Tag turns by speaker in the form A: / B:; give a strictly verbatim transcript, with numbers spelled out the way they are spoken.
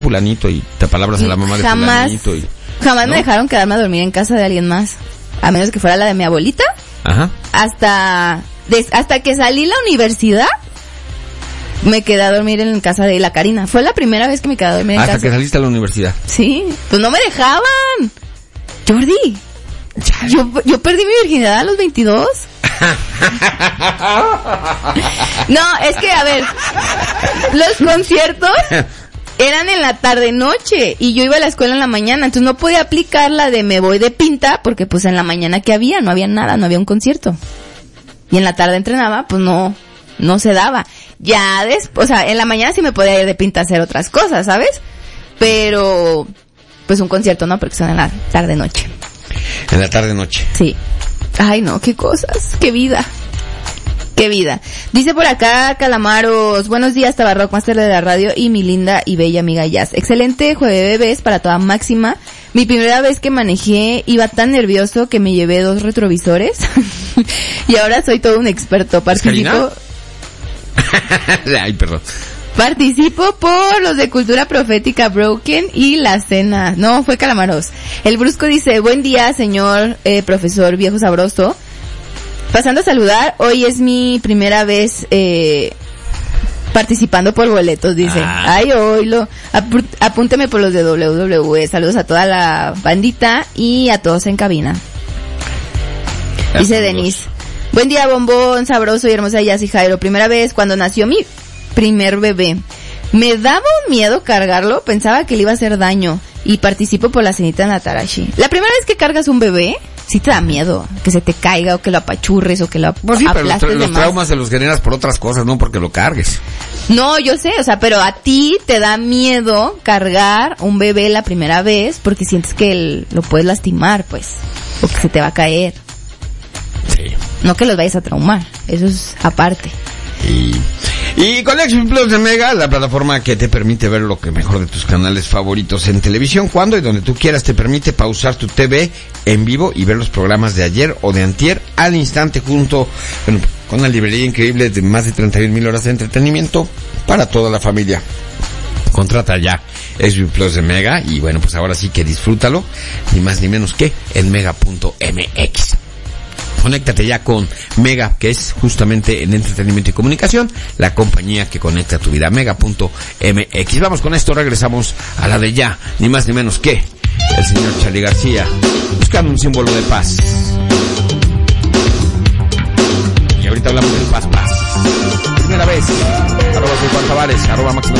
A: fulanito y te palabras a la mamá de
B: jamás,
A: fulanito. Y,
B: jamás
A: ¿no?
B: me dejaron quedarme a dormir en casa de alguien más. A menos que fuera la de mi abuelita.
A: Ajá.
B: Hasta, des, hasta que salí la universidad, me quedé a dormir en casa de la Karina. Fue la primera vez que me quedé a dormir en
A: Hasta
B: casa.
A: que saliste a la universidad.
B: Sí, pues no me dejaban. Jordi, yo, yo perdí mi virginidad a los veintidós. No, es que, a ver, los conciertos eran en la tarde-noche y yo iba a la escuela en la mañana, entonces no podía aplicar la de me voy de pinta porque pues en la mañana que había, no había nada, no había un concierto. Y en la tarde entrenaba, pues no, no se daba. Ya después, o sea, en la mañana sí me podía ir de pinta a hacer otras cosas, ¿sabes? Pero, pues un concierto no, porque son en la tarde-noche.
A: En la tarde-noche.
B: Sí. Ay, no, qué cosas, qué vida. Qué vida. Dice por acá Calamaros, buenos días Tabarrock, máster de la radio y mi linda y bella amiga Jazz. Excelente jueves bebés para toda máxima. Mi primera vez que manejé iba tan nervioso que me llevé dos retrovisores y ahora soy todo un experto. Participo...
A: Ay, perdón.
B: Participo por los de Cultura Profética Broken y la cena. No, fue Calamaros. El Brusco dice, buen día señor eh, profesor viejo sabroso. Pasando a saludar, hoy es mi primera vez eh, participando por boletos, dice. Ah. Ay, oílo. Ap- apúnteme por los de doble u doble u E. Saludos a toda la bandita y a todos en cabina. Dice Saludos. Denise. Buen día, bombón, sabroso y hermosa Yassi Jairo. Primera vez cuando nació mi primer bebé. Me daba un miedo cargarlo, pensaba que le iba a hacer daño. Y participo por la cenita Natarashi. La primera vez que cargas un bebé, sí te da miedo que se te caiga o que lo apachurres o que lo
A: pues sí,
B: aplastes
A: pero los, tra- los
B: de más.
A: traumas se los generas por otras cosas, no porque lo cargues.
B: No, yo sé, o sea, pero a ti te da miedo cargar un bebé la primera vez porque sientes que el, lo puedes lastimar, pues, o que se te va a caer.
A: Sí.
B: No que los vayas a traumar, eso es aparte.
A: Y, y Connection Plus de Mega, la plataforma que te permite ver lo que mejor de tus canales favoritos en televisión, cuando y donde tú quieras, te permite pausar tu T V en vivo y ver los programas de ayer o de antier al instante junto bueno, con una librería increíble de más de treinta y un mil horas de entretenimiento para toda la familia. Contrata ya S V Plus de Mega y bueno, pues ahora sí que disfrútalo, ni más ni menos que en mega punto m x. Conéctate ya con Mega, que es justamente en entretenimiento y comunicación, la compañía que conecta tu vida, mega punto m x. Vamos con esto, regresamos a la de ya, ni más ni menos que el señor Charly García, buscando un símbolo de paz. Y ahorita hablamos del paz, paz. Primera vez, arroba soy Juan Tavares, arroba máximo